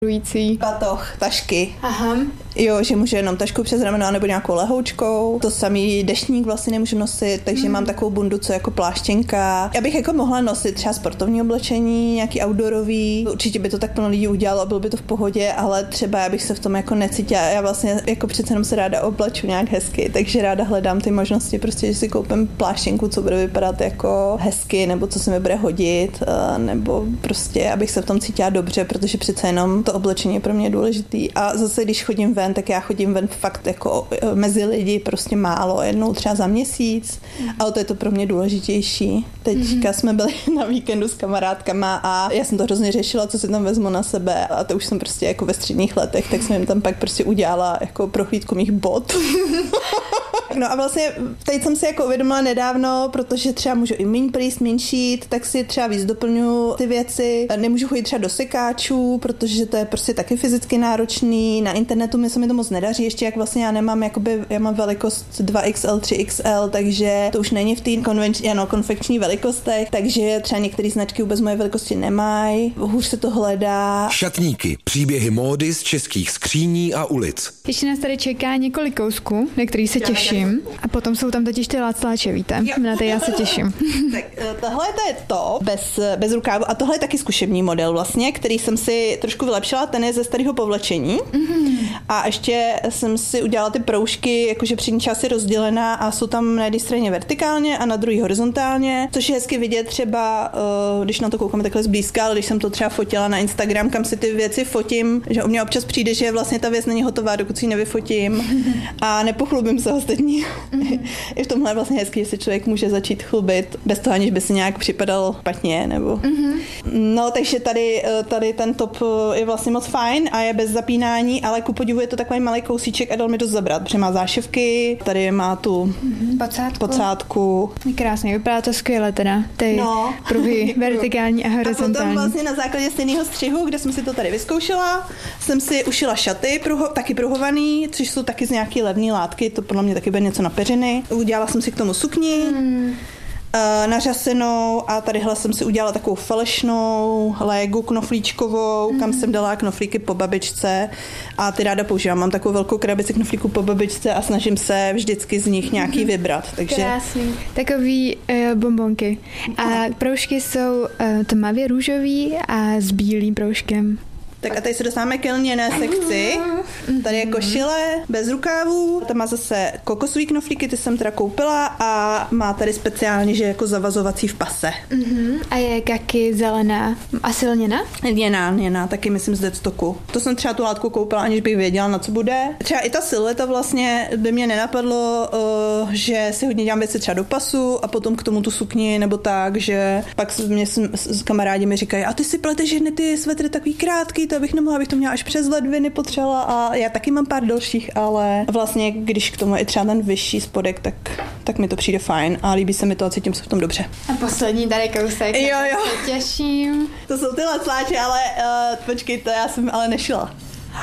Batoh, tašky. Aha. Jo, že můžu jenom tašku přes rameno nebo nějakou lehoučkou. To samý deštník vlastně nemůžu nosit, takže mám takovou bundu, co jako pláštěnka. Já bych jako mohla nosit třeba sportovní oblečení, nějaký outdoorový. Určitě by to tak plno lidí udělalo, bylo by to v pohodě, ale třeba já bych se v tom jako necítila. Já vlastně jako přece jenom se ráda obleču nějak hezky, takže ráda hledám ty možnosti, prostě, že si koupím pláštěnku, co bude vypadat jako hezky, nebo co se mi bude hodit, nebo prostě, abych se v tom cítila dobře, protože přece jenom to oblečení je pro mě důležitý. A zase, když chodím ven, tak já chodím ven fakt jako mezi lidi prostě málo, jednou třeba za měsíc, ale to je to pro mě důležitější. Teďka jsme byli na víkendu s kamarádkama a já jsem to hrozně řešila, co si tam vezmu na sebe, a to už jsem prostě jako ve středních letech, tak jsem jim tam pak prostě udělala jako prohlídku mých bot. No a vlastně teď jsem si jako uvědomila nedávno, protože třeba můžu i míň plíst, míň šít, tak si třeba víc doplňuji ty věci. Nemůžu chodit třeba do sekáčů, protože to je prostě taky fyzicky náročný. Na internetu mi se mi to moc nedaří, ještě jak vlastně já nemám, jakoby, já mám velikost 2XL, 3XL, takže to už není v té konfekční velikostech, takže třeba některé značky vůbec moje velikosti nemají. Hůř se to hledá. Šatníky, příběhy módy z českých skříní a ulic. Ještě nás tady čeká několik kousků, na který se těším. A potom jsou tam totiž ty lácláče, víte? Na to já se těším. Tak tohle to je to, bez rukávu. A tohle je taky zkušební model vlastně, který jsem si trošku vylepšila. Ten je ze starého povlečení. A ještě jsem si udělala ty proužky, jakože přední část je rozdělená a jsou tam na jedné straně vertikálně a na druhé horizontálně, což je hezky vidět třeba, když na to koukáme takhle zblízka, ale když jsem to třeba fotila na Instagram, kam si ty věci fotím, že u mě občas přijde, že vlastně ta věc není hotová, dokud si ji nevyfotím a nepochlubím se ostatní. I v tomhle je vlastně hezký, že si člověk může začít chlubit bez toho, aniž by si nějak připadal špatně, nebo... No, takže tady ten top je vlastně moc fajn a je bez zapínání, ale ku podivu je to takový malý kousíček a dal mi dost zabrat, protože má zášivky, tady má tu pocátku. Krásně, vypadá to skvěle teda, ty pruhy vertikální a horizontální. A potom vlastně na základě stejného střihu, kde jsem si to tady vyzkoušela, jsem si ušila šaty, taky pruhovaný, což jsou taky z nějaký levné látky, to podle mě taky bude něco na peřiny. Udělala jsem si k tomu sukni, nařasenou a tadyhle jsem si udělala takovou falešnou légu knoflíčkovou, kam jsem dala knoflíky po babičce a ty ráda používám. Mám takovou velkou krabici knoflíků po babičce a snažím se vždycky z nich nějaký vybrat. Takže... Krásný. Takový bonbonky. A proužky jsou tmavě růžový a s bílým proužkem. Tak a tady se dostáváme k lněné sekci. Tady je košile bez rukávů. Tam má zase kokosový knoflíky, ty jsem teda koupila a má tady speciálně, že jako zavazovací v pase. A je kaky zelená. Asi lněná? Lněná, taky myslím z Deadstocku. To jsem třeba tu látku koupila, aniž bych věděla, na co bude. Třeba i ta silueta vlastně by mě nenapadlo, že si hodně dělám věci třeba do pasu a potom k tomu tu sukni nebo tak, že pak mě s kamarádi mi říkají, a ty si pleteš jedny ty svetry takový krátký, to bych nemohla, abych to měla až přes ledviny potřebovala a já taky mám pár dalších, ale vlastně, když k tomu je třeba ten vyšší spodek, tak mi to přijde fajn a líbí se mi to a cítím se v tom dobře. A poslední tady kousek. Jo. Se těším. To jsou ty lecláče, ale počkej, to já jsem ale nešila.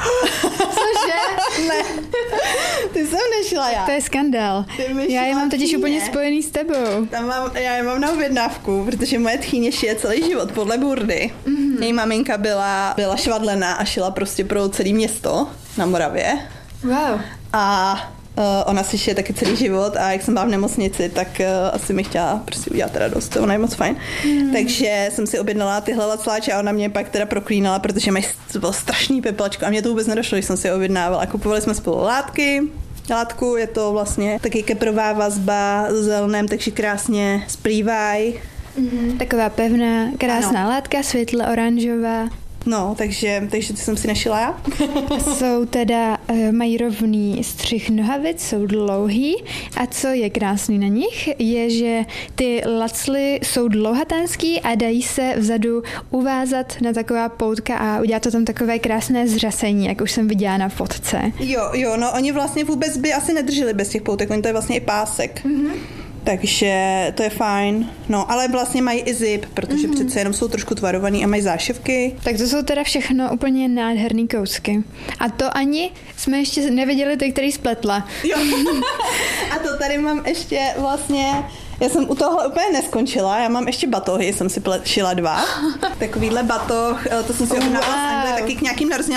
Cože? Ne. Ty jsem nešila já. To je skandál. Já je mám totiž úplně spojený s tebou. Já je mám na objednávku, protože moje tchýně šije celý život podle burdy. Její maminka byla švadlená a šila prostě pro celé město na Moravě. Wow. A ona si šije taky celý život a jak jsem byla v nemocnici, tak asi mi chtěla prostě udělat radost. Ona je moc fajn. Takže jsem si objednala tyhle lacláče a ona mě pak teda proklínala, protože mají strašný peplačko a mě to vůbec nedošlo, když jsem si je objednávala. Kupovali jsme spolu látku, je to vlastně taky keprová vazba s zelenem, takže krásně splývají. Taková pevná, krásná látka, světle oranžová. No, takže ty jsem si nešila já. Jsou teda, mají rovný střih nohavic, jsou dlouhý a co je krásný na nich, je, že ty lacly jsou dlouhatánský a dají se vzadu uvázat na taková poutka a udělat to tam takové krásné zřasení, jak už jsem viděla na fotce. Jo, no oni vlastně vůbec by asi nedrželi bez těch poutek, oni to je vlastně i pásek. Takže to je fajn. No, ale vlastně mají i zip, protože přece jenom jsou trošku tvarovaný a mají zášivky. Tak to jsou teda všechno úplně nádherný kousky. A to ani jsme ještě neviděli ty, který spletla. Jo. A to tady mám ještě vlastně Já jsem u tohle úplně neskončila, já mám ještě batohy, jsem si šila 2. Takovýhle batoh, to jsem si objednala z Anglie taky k nějakým narozeninám.